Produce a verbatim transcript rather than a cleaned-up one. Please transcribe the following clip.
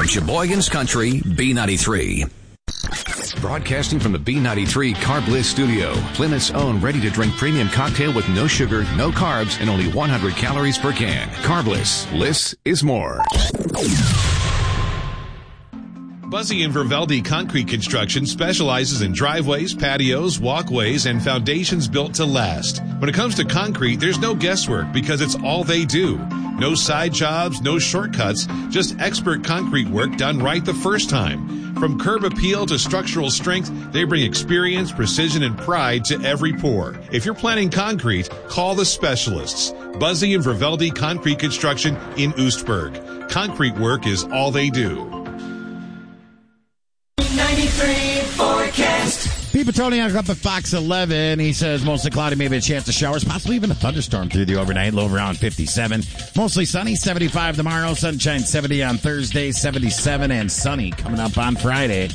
from Sheboygan's Country, B ninety-three. Broadcasting from the B ninety-three Carb Bliss studio, Plymouth's own ready-to-drink premium cocktail with no sugar, no carbs, and only one hundred calories per can. Carb Bliss. Bliss is more. Buzzy and Verveldi Concrete Construction specializes in driveways, patios, walkways, and foundations built to last. When it comes to concrete, there's no guesswork because it's all they do. No side jobs, no shortcuts, just expert concrete work done right the first time. From curb appeal to structural strength, they bring experience, precision, and pride to every pour. If you're planning concrete, call the specialists. Buzzy and Verveldi Concrete Construction in Oostburg. Concrete work is all they do. ninety-three forecast. Pete Petroniak up at Fox eleven. He says mostly cloudy, maybe a chance of showers, possibly even a thunderstorm through the overnight, low around fifty-seven. Mostly sunny, seventy-five tomorrow, sunshine seventy on Thursday, seventy-seven and sunny coming up on Friday.